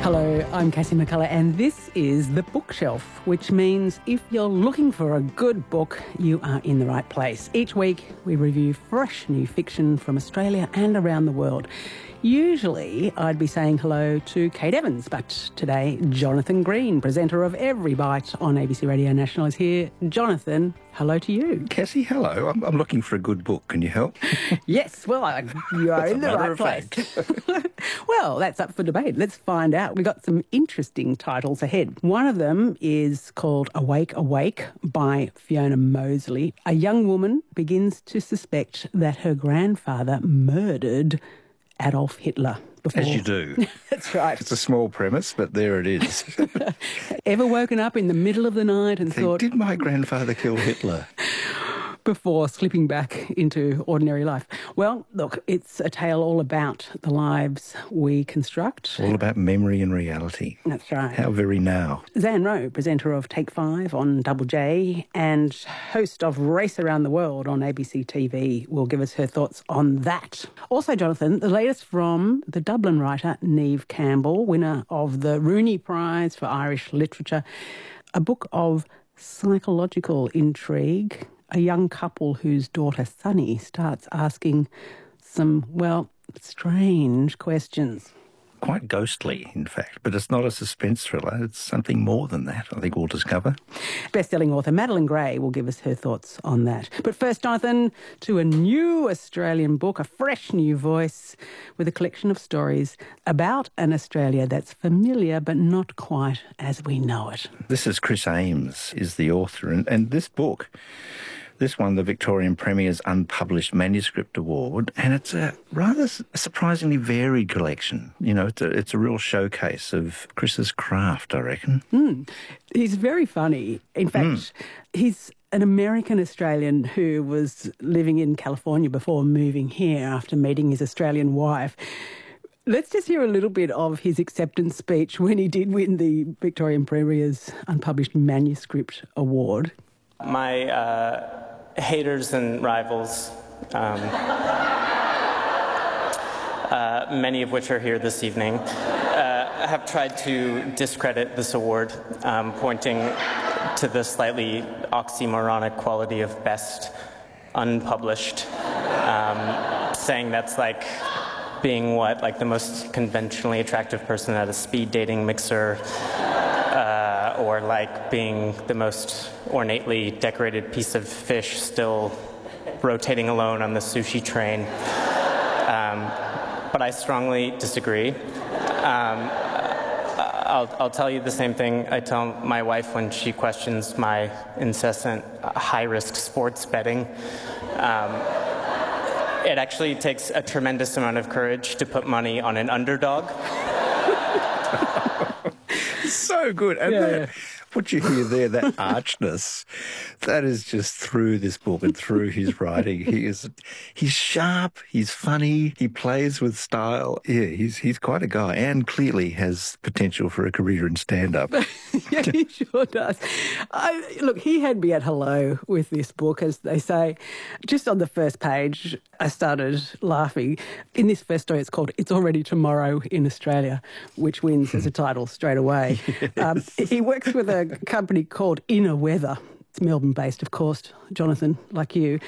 Hello, I'm Cassie McCullough, and this is The Bookshelf, which means if you're looking for a good book, you are in the right place. Each week, we review fresh new fiction from Australia and around the world. Usually, I'd be saying hello to Kate Evans, but today, Jonathan Green, presenter of Every Bite on ABC Radio National, is here. Jonathan, hello to you. Cassie, hello. I'm looking for a good book. Can you help? Yes, well, you are in the right place. Well, that's up for debate. Let's find out. We've got some interesting titles ahead. One of them is called Awake, Awake by Fiona Mosley. A young woman begins to suspect that her grandfather murdered Adolf Hitler. Before. As you do. That's right. It's a small premise, but there it is. Ever woken up in the middle of the night and thought, did my grandfather kill Hitler? Before slipping back into ordinary life? Well, look, it's a tale all about the lives we construct. All about memory and reality. That's right. How very now. Zan Rowe, presenter of Take 5 on Double J and host of Race Around the World on ABC TV, will give us her thoughts on that. Also, Jonathan, the latest from the Dublin writer Niamh Campbell, winner of the Rooney Prize for Irish Literature, a book of psychological intrigue. A young couple whose daughter Sunny starts asking some, well, strange questions. Quite ghostly, in fact, but it's not a suspense thriller. It's something more than that, I think we'll discover. Best-selling author Madeline Gray will give us her thoughts on that. But first, Jonathan, to a new Australian book, a fresh new voice with a collection of stories about an Australia that's familiar but not quite as we know it. This is Chris Ames, is the author, and this book... This won the Victorian Premier's Unpublished Manuscript Award, and it's a rather surprisingly varied collection. You know, it's a real showcase of Chris's craft, I reckon. He's very funny. In fact, he's an American-Australian who was living in California before moving here after meeting his Australian wife. Let's just hear a little bit of his acceptance speech when he did win the Victorian Premier's Unpublished Manuscript Award. My haters and rivals, many of which are here this evening, have tried to discredit this award, pointing to the slightly oxymoronic quality of best unpublished, saying that's like being like the most conventionally attractive person at a speed dating mixer, or like being the most ornately decorated piece of fish still rotating alone on the sushi train. But I strongly disagree. I'll tell you the same thing I tell my wife when she questions my incessant high-risk sports betting. It actually takes a tremendous amount of courage to put money on an underdog. So good. And what you hear there, that archness, that is just through this book and through his writing. He's sharp, he's funny, he plays with style. Yeah, he's quite a guy and clearly has potential for a career in stand-up. Yeah, he sure does. Look, he had me at hello with this book, as they say. Just on the first page, I started laughing. In this first story, it's called It's Already Tomorrow in Australia, which wins as a title straight away. He works with a company called Inner Weather. It's Melbourne-based, of course, Jonathan, like you.